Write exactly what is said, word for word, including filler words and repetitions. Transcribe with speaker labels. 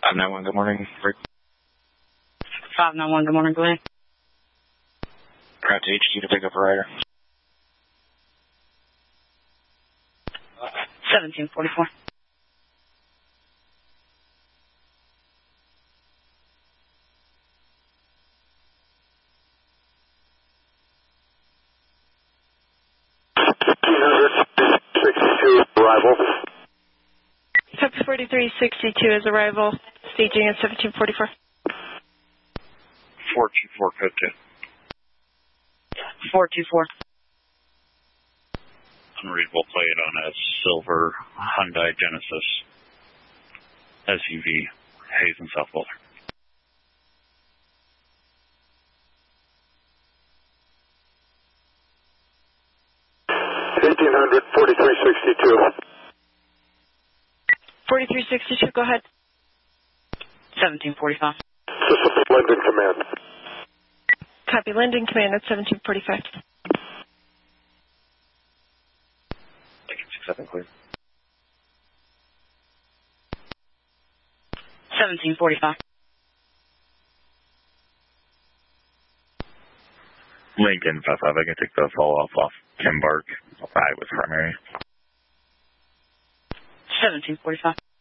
Speaker 1: five nine one, good morning.
Speaker 2: five nine one, good morning, Glenn.
Speaker 1: Route to H Q to pick up a rider.
Speaker 2: seventeen forty-four.
Speaker 3: Arrival.
Speaker 4: Copy forty-three sixty-two is arrival. Staging at seventeen forty-four.
Speaker 1: four two four, code two.
Speaker 2: four two four.
Speaker 1: Unreadable plate on a silver Hyundai Genesis S U V, Hayes and South Boulder.
Speaker 3: eighteen hundred, forty-three sixty-two.
Speaker 4: forty-three sixty-two, go ahead.
Speaker 2: seventeen forty-five.
Speaker 3: This will be Linden Command.
Speaker 4: Copy, Linden Command at seventeen forty-five.
Speaker 1: six seven, clear.
Speaker 2: seventeen forty-five.
Speaker 1: Lincoln five five, I can take the fall off off Kim Bark. I was primary.
Speaker 2: seventeen forty-five.